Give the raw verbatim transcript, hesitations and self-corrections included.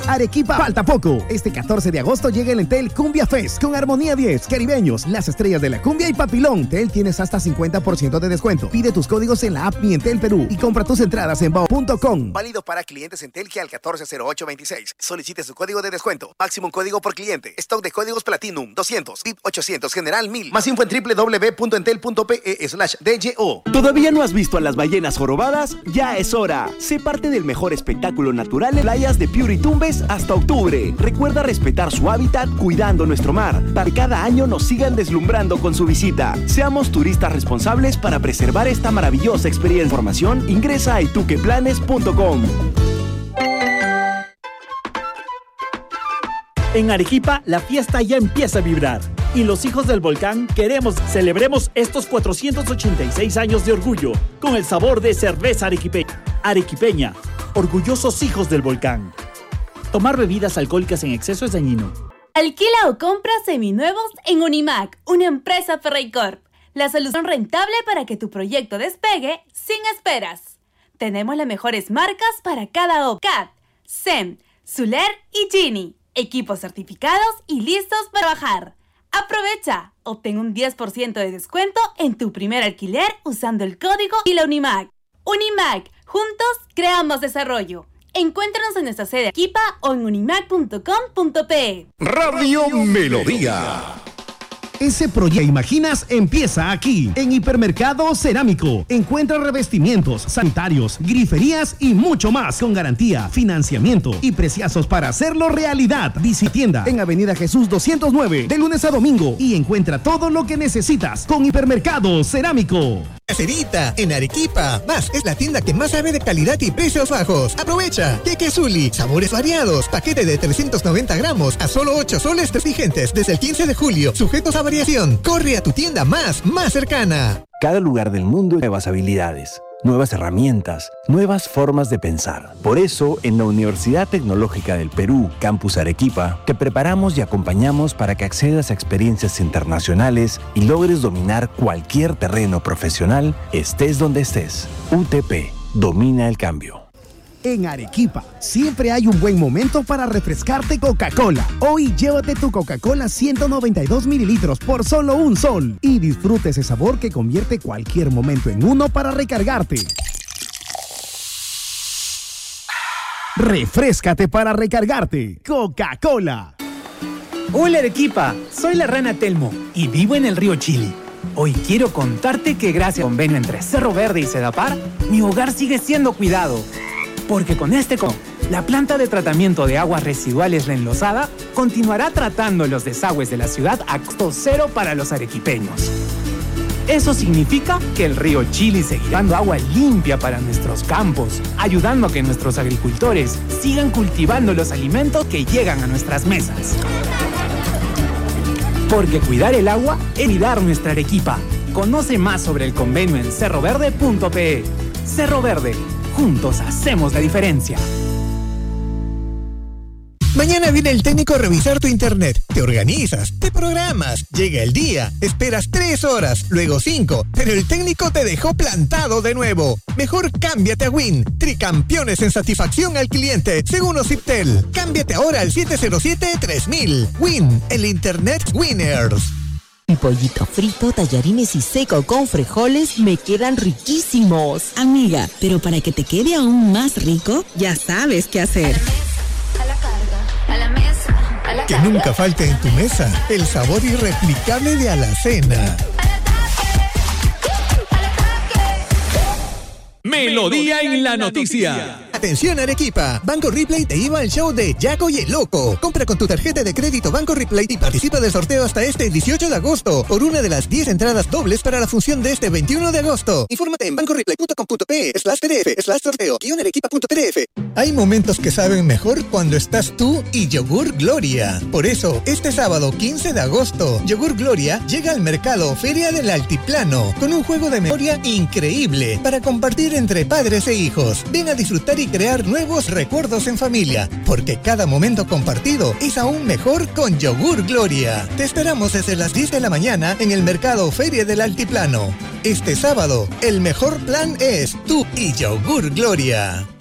Arequipa, falta poco. Este catorce de agosto llega el Entel Cumbia Fest con Armonía diez, Caribeños, las estrellas de la cumbia y Papilón. Entel tienes hasta cincuenta por ciento de descuento. Pide tus códigos en la app Mi Entel Perú y compra tus entradas en bao punto com. Válido para clientes Entel que al catorce cero ocho veintiséis. Solicite su código de descuento. Máximo código por cliente. Stock de códigos Platinum doscientos, V I P ochocientos, General mil. Más info en doble u doble u doble u punto entel punto pe slash D Y O. ¿Todavía no has visto a las ballenas jorobadas? Ya es hora. Sé parte del mejor espectáculo natural en playas de Piura y Tumbes hasta octubre. Recuerda respetar su hábitat cuidando nuestro mar, para que cada año nos sigan deslumbrando con su visita. Seamos turistas responsables para preservar esta maravillosa experiencia. Información, ingresa a ituqueplanes punto com. En Arequipa, la fiesta ya empieza a vibrar. Y los hijos del volcán queremos celebremos estos cuatrocientos ochenta y seis años de orgullo con el sabor de cerveza arequipeña. Arequipeña, orgullosos hijos del volcán. Tomar bebidas alcohólicas en exceso es dañino. Alquila o compra seminuevos en Unimac, una empresa Ferreycorp. La solución rentable para que tu proyecto despegue sin esperas. Tenemos las mejores marcas para cada obra. C A T, S E M, Zuler y Gini. Equipos certificados y listos para trabajar. Aprovecha, obtén un diez por ciento de descuento en tu primer alquiler usando el código y la Unimac. Unimac, juntos creamos desarrollo. Encuéntranos en nuestra sede Arequipa o en unimac punto com punto pe. Radio Melodía. Ese proyecto que imaginas empieza aquí, en Hipermercado Cerámico. Encuentra revestimientos, sanitarios, griferías y mucho más con garantía, financiamiento y preciazos para hacerlo realidad. Visita tienda en Avenida Jesús doscientos nueve de lunes a domingo y encuentra todo lo que necesitas con Hipermercado Cerámico. Caserita, en Arequipa. Más es la tienda que más sabe de calidad y precios bajos. Aprovecha. Queque Zuli, sabores variados. Paquete de trescientos noventa gramos a solo ocho soles vigentes desde el quince de julio. Sujetos a variación. Corre a tu tienda más, más cercana. Cada lugar del mundo tiene nuevas habilidades, nuevas herramientas, nuevas formas de pensar. Por eso, en la Universidad Tecnológica del Perú, Campus Arequipa, te preparamos y acompañamos para que accedas a experiencias internacionales y logres dominar cualquier terreno profesional, estés donde estés. U T P, domina el cambio. En Arequipa, siempre hay un buen momento para refrescarte Coca-Cola. Hoy llévate tu Coca-Cola ciento noventa y dos mililitros por solo un sol y disfrute ese sabor que convierte cualquier momento en uno para recargarte. Refréscate para recargarte. Coca-Cola. Hola Arequipa, soy la rana Telmo y vivo en el río Chili. Hoy quiero contarte que gracias al convenio entre Cerro Verde y Sedapar, mi hogar sigue siendo cuidado. Porque con este con la planta de tratamiento de aguas residuales La Enlosada continuará tratando los desagües de la ciudad a costo cero para los arequipeños. Eso significa que el río Chili seguirá dando agua limpia para nuestros campos, ayudando a que nuestros agricultores sigan cultivando los alimentos que llegan a nuestras mesas. Porque cuidar el agua es cuidar nuestra Arequipa. Conoce más sobre el convenio en cerro verde punto pe. Cerro Verde. Juntos hacemos la diferencia. Mañana viene el técnico a revisar tu internet. Te organizas, te programas, llega el día, esperas tres horas, luego cinco, pero el técnico te dejó plantado de nuevo. Mejor cámbiate a Win, tricampeones en satisfacción al cliente, según Ociptel. Cámbiate ahora al siete cero siete tres mil. Win, el internet winners. Mi pollito frito, tallarines y seco con frijoles me quedan riquísimos. Amiga, pero para que te quede aún más rico, ya sabes qué hacer. A la carga, a la mesa, a la Que nunca falte en tu mesa el sabor irreplicable de Alacena. Melodía en la noticia. Atención Arequipa, Banco Ripley te iba al show de Yaco y el Loco. Compra con tu tarjeta de crédito Banco Ripley y participa del sorteo hasta este dieciocho de agosto por una de las diez entradas dobles para la función de este veintiuno de agosto. Infórmate en bancorripley punto com punto pe slash pdf slash sorteo guión arequipa punto pdf. Hay momentos que saben mejor cuando estás tú y Yogur Gloria. Por eso, este sábado quince de agosto, Yogur Gloria llega al mercado Feria del Altiplano con un juego de memoria increíble para compartir entre padres e hijos. Ven a disfrutar y crear nuevos recuerdos en familia, porque cada momento compartido es aún mejor con Yogur Gloria. Te esperamos desde las diez de la mañana en el mercado Feria del Altiplano. Este sábado, el mejor plan es tú y Yogur Gloria.